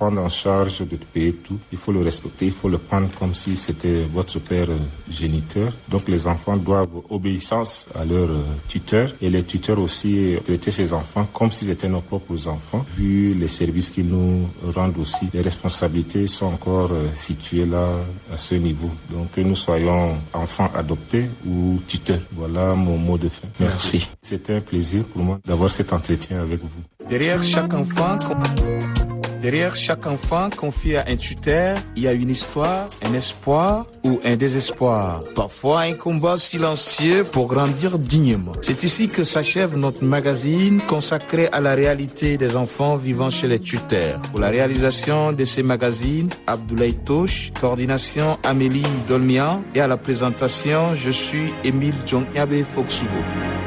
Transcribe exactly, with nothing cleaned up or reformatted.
prendre en charge, de payer tout. Il faut le respecter, il faut le prendre comme si c'était votre père géniteur. Donc les enfants doivent obéissance à leurs tuteurs et les tuteurs aussi traiter ces enfants comme s'ils étaient nos propres enfants. Vu les services qu'ils nous rendent aussi, les responsabilités sont encore situées là à ce niveau. Donc que nous soyons enfants adoptés ou tuteurs. Voilà mon mot de fin. Merci. Merci. C'était un plaisir pour moi d'avoir cet entretien avec vous. Derrière chaque enfant, derrière chaque enfant confié à un tuteur, il y a une histoire, un espoir ou un désespoir. Parfois un combat silencieux pour grandir dignement. C'est ici que s'achève notre magazine consacré à la réalité des enfants vivant chez les tuteurs. Pour la réalisation de ces magazines, Abdoulaye Touche, coordination Amélie Dolmian et à la présentation, je suis Émile Djongyabe Foxubo.